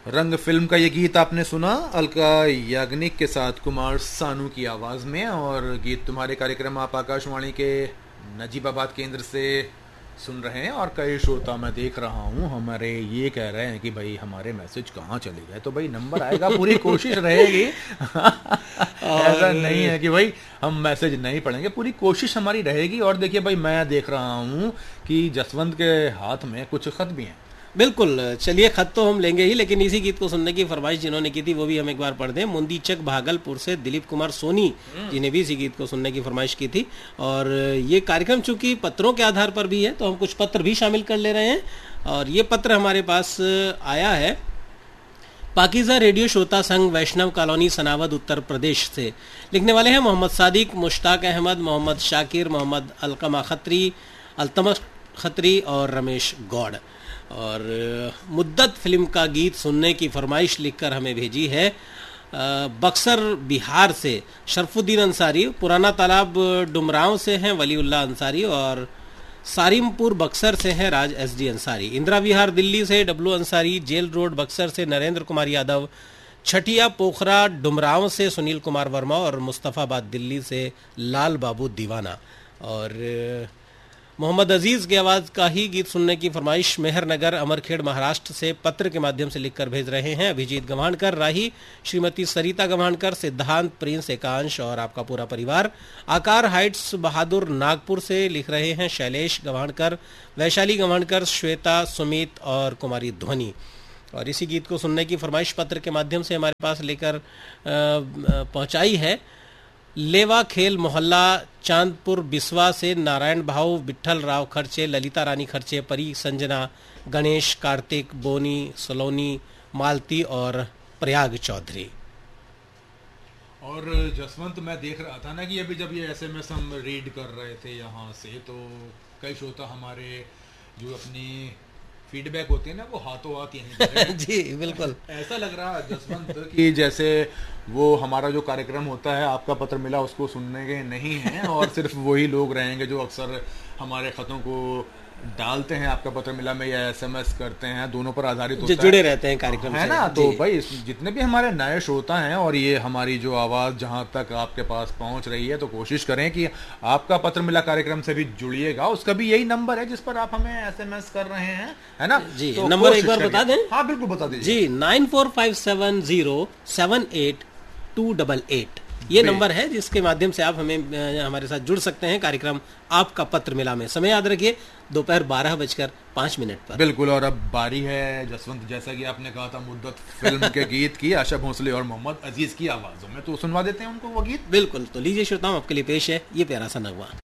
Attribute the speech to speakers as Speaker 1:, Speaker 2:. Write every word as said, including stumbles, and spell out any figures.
Speaker 1: रंग फिल्म का ये गीत आपने सुना अलका याग्निक के साथ कुमार सानू की आवाज में। और गीत तुम्हारे कार्यक्रम आप आकाशवाणी के नजीबाबाद केंद्र से सुन रहे हैं। और कई श्रोता मैं देख रहा हूँ हमारे ये कह रहे हैं कि भाई हमारे मैसेज कहाँ चले गए। तो भाई नंबर आएगा, पूरी कोशिश रहेगी ऐसा नहीं है कि भाई हम मैसेज नहीं पढ़ेंगे, पूरी कोशिश हमारी रहेगी। और देखिए भाई मैं देख रहा हूँ कि जसवंत के हाथ में कुछ खत भी हैं।
Speaker 2: बिल्कुल, चलिए खत तो हम लेंगे ही, लेकिन इसी गीत को सुनने की फरमाइश जिन्होंने की थी वो भी हम एक बार पढ़ दें। मुंदीचक भागलपुर से दिलीप कुमार सोनी जी ने भी इसी गीत को सुनने की फरमाइश की थी। और ये कार्यक्रम चूंकि पत्रों के आधार पर भी है तो हम कुछ पत्र भी शामिल कर ले रहे हैं। और ये पत्र हमारे पास आया है पाकिजा रेडियो श्रोता संघ वैष्णव कॉलोनी सनावद उत्तर प्रदेश से। लिखने वाले हैं मोहम्मद सादिक, मुश्ताक अहमद, मोहम्मद शाकिर, मोहम्मद अलकमा खत्री, अल्तमश खत्री और रमेश गौड़। और मुद्दत फिल्म का गीत सुनने की फरमाइश लिखकर हमें भेजी है बक्सर बिहार से शरफुद्दीन अंसारी, पुराना तालाब डुमरांव से हैं वलीउल्लाह अंसारी और सारिमपुर बक्सर से हैं राज एस डी अंसारी, इंदिरा विहार दिल्ली से W Ansari, jail road Buxar से नरेंद्र कुमार यादव, छठिया पोखरा डुमरांव से सुनील कुमार वर्मा और मुस्तफ़ाबाद दिल्ली से लाल बाबू दीवाना। और मोहम्मद अजीज की आवाज का ही गीत सुनने की फरमाइश मेहरनगर अमरखेड़ महाराष्ट्र से पत्र के माध्यम से लिखकर भेज रहे हैं अभिजीत गवाणकर, राही, श्रीमती सरिता गवाणकर, सिद्धांत, प्रिंस, एकांश और आपका पूरा परिवार। आकार हाइट्स बहादुर नागपुर से लिख रहे हैं शैलेश गवाणकर, वैशाली गवाणकर, श्वेता, सुमित और कुमारी ध्वनि। और इसी गीत को सुनने की फरमाइश पत्र के माध्यम से हमारे पास लेकर पहुंचाई है लेवा खेल मोहल्ला चांदपुर बिस्वा से नारायण भाव, विठल राव खर्चे, ललिता रानी खर्चे, परी, संजना, गणेश, कार्तिक, बोनी, सलोनी, मालती और प्रयाग चौधरी।
Speaker 1: और जसवंत मैं देख रहा था ना कि अभी जब ये एसएमएस हम रीड कर रहे थे यहाँ से तो कई श्रोता हमारे जो अपनी फीडबैक होते हैं ना वो हाथों हाथ यहीं
Speaker 2: जी बिल्कुल
Speaker 1: ऐसा लग रहा है जसवंत कि जैसे वो हमारा जो कार्यक्रम होता है आपका पत्र मिला उसको सुनने के नहीं हैं और सिर्फ वही लोग रहेंगे जो अक्सर हमारे खतों को डालते हैं आपका पत्र मिला में या एसएमएस करते हैं, दोनों पर आधारित होता है,
Speaker 2: जुड़े रहते हैं कार्यक्रम
Speaker 1: है ना। तो भाई जितने भी हमारे नए श्रोता हैं और ये हमारी जो आवाज जहां तक आपके पास पहुंच रही है तो कोशिश करें कि आपका पत्र मिला कार्यक्रम से भी जुड़िएगा। उसका भी यही नंबर है जिस पर आप हमें एसएमएस कर रहे हैं, है ना
Speaker 2: जी।
Speaker 1: तो
Speaker 2: नंबर एक बार बता दें।
Speaker 1: हाँ बिल्कुल बता दीजिए
Speaker 2: जी, nine four five seven zero seven eight to double eight ये नंबर है जिसके माध्यम से आप हमें हमारे साथ जुड़ सकते हैं कार्यक्रम आपका पत्र मिला में। समय याद रखिए दोपहर बारह बजकर पांच मिनट पर।
Speaker 1: बिल्कुल। और अब बारी है जसवंत, जैसा कि आपने कहा था मुद्दत फिल्म के गीत की, आशा भोसले और मोहम्मद अजीज की आवाजों में, तो सुनवा देते हैं उनको वो गीत।
Speaker 2: बिल्कुल, तो लीजिए श्रोताओं आपके लिए पेश है ये प्यारा सा नगमा।